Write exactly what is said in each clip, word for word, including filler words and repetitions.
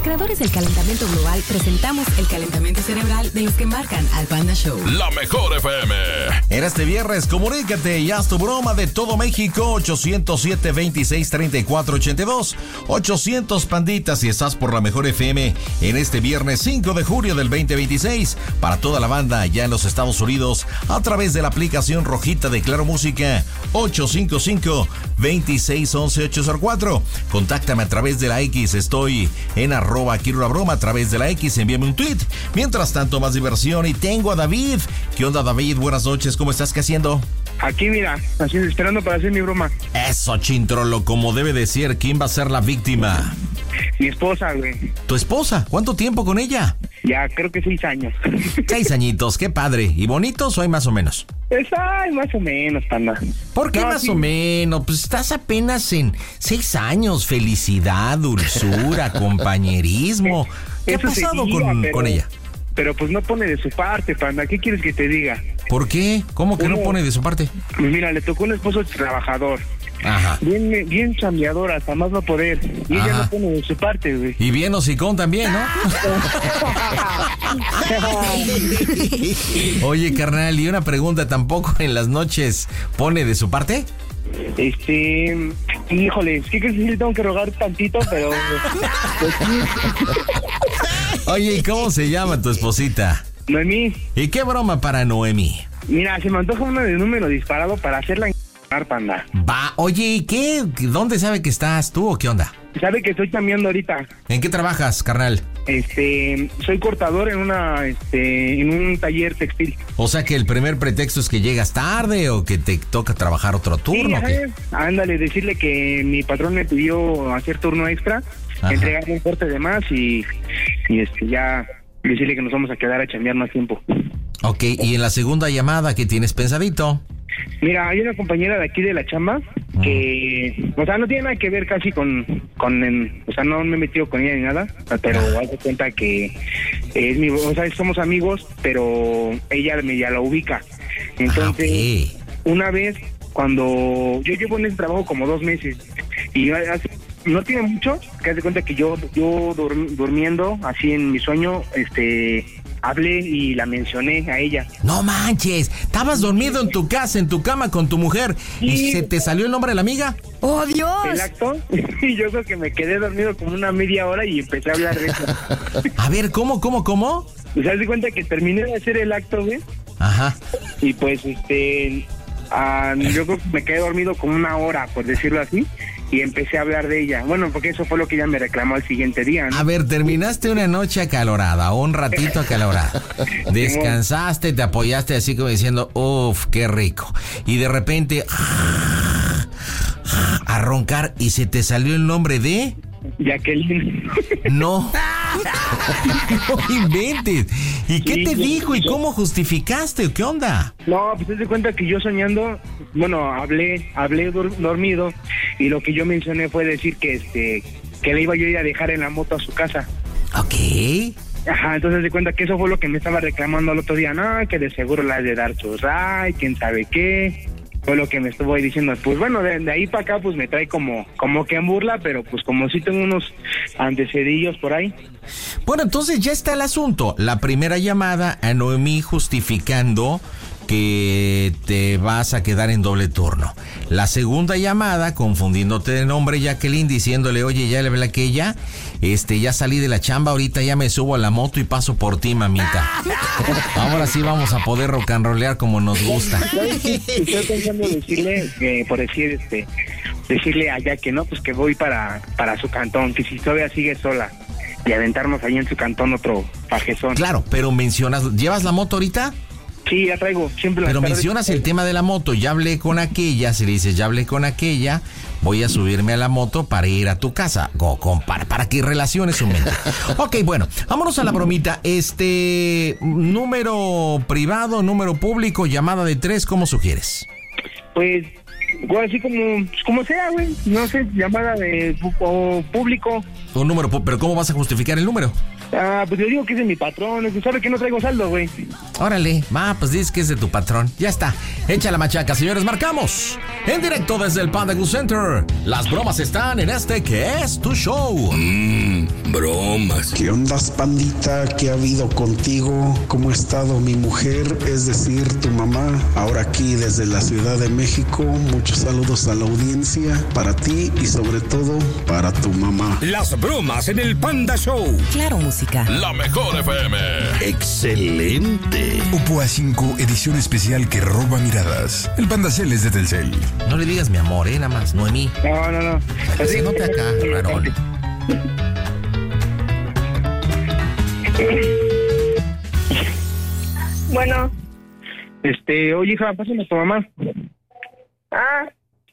creadores del calentamiento global presentamos el calentamiento cerebral de los que marcan al Panda Show. La mejor F M. En este viernes, comunícate y haz tu broma de todo México. ochocientos siete, veintiséis, treinta y cuatro, ochenta y dos. ochocientos panditas si estás por la mejor F M en este viernes cinco de julio del veinte veintiséis. Para toda la banda ya en los Estados Unidos a través de la aplicación rojita de Claro Música. ocho cinco cinco, veintiséis, once, ochocientos cuatro. Contáctame a través de la X. Estoy en arroba quiero la broma a través de la X. Envíame un tweet. Mientras tanto, más diversión. Y tengo a David. ¿Qué onda, David? Buenas noches. ¿Cómo estás? ¿Qué haciendo? Aquí, mira, así esperando para hacer mi broma. Eso, Chintrolo, como debe de ser. ¿Quién va a ser la víctima? Mi esposa, güey. ¿Tu esposa? ¿Cuánto tiempo con ella? Ya, creo que seis años. Seis añitos, qué padre. ¿Y bonitos o hay más o menos? Pues, ay, más o menos, panda. ¿Por qué No, más sí. o menos? Pues estás apenas en seis años. Felicidad, dulzura, compañerismo. ¿Qué Eso ha se pasado diga, con, pero- con ella? Pero pues no pone de su parte, panda. ¿Qué quieres que te diga? ¿Por qué? ¿Cómo que no Uno- pone de su parte? Pues mira, le tocó un esposo trabajador. Ajá. Bien, bien chambeador, hasta más no poder. Y ella Ajá. no pone de su parte, güey. Y bien hocicón también, ¿no? Oye, carnal, y una pregunta, ¿tampoco en las noches pone de su parte? Este, híjole, sí que sí le tengo que rogar tantito, pero pues sí. Oye, ¿y cómo se llama tu esposita? Noemí, ¿Y qué broma para Noemí? mira, se me antoja una de número disparado para hacerla en panda. Va, oye, ¿y qué? ¿Dónde sabe que estás tú o qué onda? Sabe que estoy cambiando ahorita. ¿En qué trabajas, carnal? Este, soy cortador en una, este, en un taller textil. O sea que el primer pretexto es que llegas tarde o que te toca trabajar otro turno. Sí, ¿o qué? ajá. Ándale, decirle que mi patrón me pidió hacer turno extra, Ajá. entregarle un corte de más y, y este, ya decirle que nos vamos a quedar a chambear más tiempo. Ok, y en la segunda llamada, ¿qué tienes pensadito? Mira, hay una compañera de aquí de la chamba que, o sea, no tiene nada que ver casi con, con, en- o sea, no me he metido con ella ni nada, pero haz de cuenta que es mi, o sea, somos amigos, pero ella me ya la ubica. Entonces, Ah, una vez cuando yo llevo en ese trabajo como dos meses y hace- no tiene mucho, que haz de cuenta que yo, yo dur- durmiendo así en mi sueño, este, hablé y la mencioné a ella. No manches, estabas dormido en tu casa, en tu cama con tu mujer y Sí. se te salió el nombre de la amiga. ¡Oh, Dios! El acto, y yo creo que me quedé dormido como una media hora y empecé a hablar de eso. A ver, ¿cómo, cómo, cómo? Pues haz de cuenta que terminé de hacer el acto, güey, Ajá. y pues este, ah, yo creo que me quedé dormido como una hora, por decirlo así, y empecé a hablar de ella. Bueno, porque eso fue lo que ella me reclamó al siguiente día, ¿no? A ver, terminaste una noche acalorada, un ratito acalorada. Descansaste, te apoyaste así como diciendo, uff, qué rico. Y de repente, a roncar y se te salió el nombre de... Jacqueline. No. No inventes. ¿Y qué Sí, te sí, dijo y sí. cómo justificaste? ¿Qué onda? No, pues haz de cuenta que yo soñando, bueno, hablé, hablé dur- dormido, y lo que yo mencioné fue decir que este, que le iba yo a ir a dejar en la moto a su casa. Ok. Ajá, entonces de cuenta que eso fue lo que me estaba reclamando el otro día, no, que de seguro la has de dar sus ay, quién sabe qué, fue lo que me estuvo ahí diciendo. Pues bueno, de, de ahí para acá pues me trae como, como que en burla, pero pues como sí tengo unos antecedillos por ahí. Bueno, entonces ya está el asunto. La primera llamada a Noemí justificando que te vas a quedar en doble turno. La segunda llamada, confundiéndote de nombre, Jacqueline, diciéndole, oye, ya le ve que ya, este, ya salí de la chamba, ahorita ya me subo a la moto y paso por ti, mamita. Ahora sí vamos a poder rock and rollear como nos gusta. ¿Sabes qué? Estoy pensando decirle, eh, por decir, este, decirle allá que no, pues que voy para, para su cantón, que si todavía sigue sola, y aventarnos ahí en su cantón otro pajezón. Claro, pero mencionas, ¿llevas la moto ahorita? Sí, ya traigo, siempre la Pero tarde- mencionas el tema de la moto, ya hablé con aquella, si le dices, ya hablé con aquella, voy a subirme a la moto para ir a tu casa, Go, con, para, para que relaciones su mente. Ok, bueno, vámonos a la bromita, este, número privado, número público, llamada de tres, ¿cómo sugieres? Pues, güey, así como, pues, como sea, güey, no sé, llamada de pu- o público. Un número, pu- pero ¿cómo vas a justificar el número? Ah, pues le digo que es de mi patrón, es que sabe que no traigo saldo, güey. Órale, va, pues dices que es de tu patrón. Ya está, echa la machaca, señores, marcamos. En directo desde el Panda Cool Center. Las bromas están en este que es tu show. Mmm, bromas. ¿Qué ondas, pandita? ¿Qué ha habido contigo? ¿Cómo ha estado mi mujer? Es decir, tu mamá. Ahora aquí desde la Ciudad de México. Muchos saludos a la audiencia. Para ti y sobre todo para tu mamá. Las bromas en el Panda Show. Claro, música. La mejor F M. Excelente. Oppo A cinco, edición especial que roba miradas. El Panda Cell es de Telcel. No le digas mi amor, eh, nada más, Noemí. No, no, no. Para que se note acá, varón. Bueno. Este, oye, hija, pásame a tu mamá. Ah.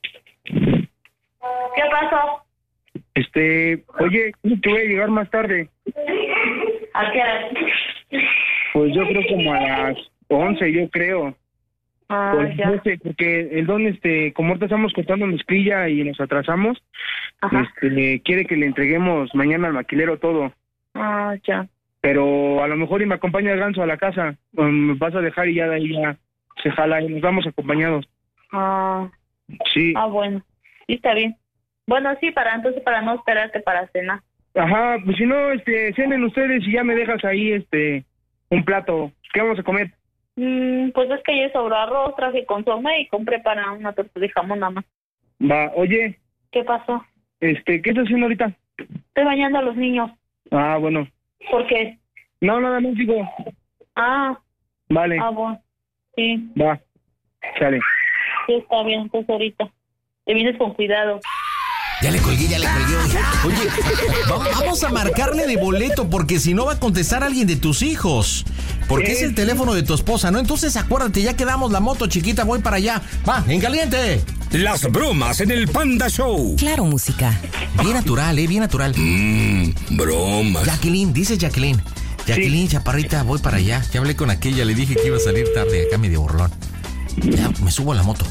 ¿Qué pasó? Este, oye, que voy a llegar más tarde. ¿A qué hora? Pues yo creo como a las once, yo creo. Ah, Pues ya. no sé, porque el don, este, como ahorita estamos cortando mezclilla y nos atrasamos, Ajá. este, quiere que le entreguemos mañana al maquilero todo. Ah, ya. Pero a lo mejor y me acompaña el ganso a la casa. O me vas a dejar y ya de ahí ya se jala y nos vamos acompañados. Ah, Sí. ah, bueno. Sí, está bien. Bueno, sí, para entonces, para no esperarte para cenar. Ajá, pues si no, este, cenen ustedes y ya me dejas ahí, este, un plato. ¿Qué vamos a comer? Mm, pues es que ayer sobró arroz, traje consomé y compré para una torta de jamón nada más. Va, oye, ¿Qué pasó? este, ¿qué estás haciendo ahorita? Estoy bañando a los niños. Ah, bueno. ¿Por qué? No, nada más digo. Ah, Vale, ah, bueno. Sí, va, sale. sí, está bien. Entonces ahorita te vienes con cuidado. Ya le colgué, ya le colgué. Oye, va- vamos a marcarle de boleto porque si no va a contestar alguien de tus hijos. Porque es el teléfono de tu esposa, ¿no? Entonces acuérdate, ya quedamos la moto, chiquita, voy para allá. Va, en caliente. Las bromas en el Panda Show. Claro, música. Bien natural, eh, bien natural. Mmm, bromas. Jacqueline, dice Jacqueline. Jacqueline, chaparrita, voy para allá. Ya hablé con aquella, le dije que iba a salir tarde, acá medio burlón. Ya, me subo a la moto.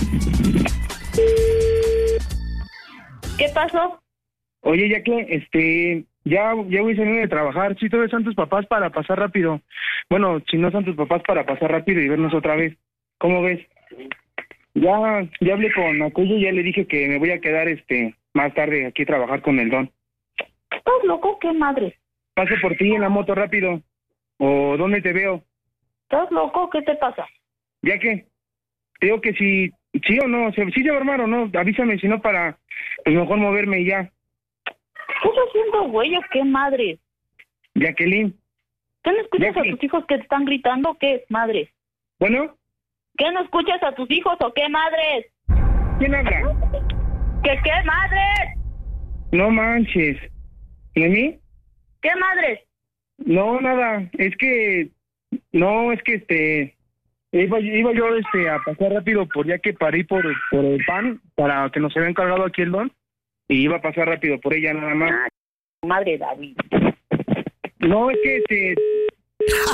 ¿Qué pasó? Oye, ya que, este, ya, ya voy saliendo de trabajar. Sí, todavía están tus papás para pasar rápido. Bueno, si no están tus papás para pasar rápido y vernos otra vez. ¿Cómo ves? Ya, ya hablé con aquello y ya le dije que me voy a quedar, este, más tarde aquí a trabajar con el don. ¿Estás loco? ¿Qué madre? Paso por ti en la moto rápido. ¿O dónde te veo? ¿Estás loco? ¿Qué te pasa? Ya que, te digo que si, sí o no, si sí se va a armar o no, avísame, si no para, pues mejor moverme y ya. ¿Qué estás haciendo, güey? ¿O qué madre? Jacqueline, ¿Qué no escuchas a Jackie. tus hijos que te están gritando? ¿Qué madres? bueno, ¿Qué no escuchas a tus hijos o qué madres? ¿quién habla? ¿Qué qué madres? No manches. ¿Noemí? ¿Qué madres? No, nada, es que, no, es que este, iba, iba yo este a pasar rápido por ya que paré por, por el pan, para que nos había encargado aquí el don, y iba a pasar rápido por ella nada más. Madre David. No, es que este,